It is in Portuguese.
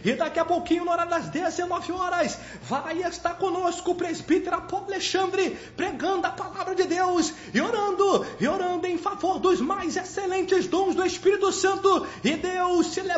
E daqui a pouquinho, na hora das 19 horas, vai estar conosco o presbítero Apolo Alexandre, pregando a palavra de Deus e orando em favor dos mais excelentes dons do Espírito Santo. E Deus se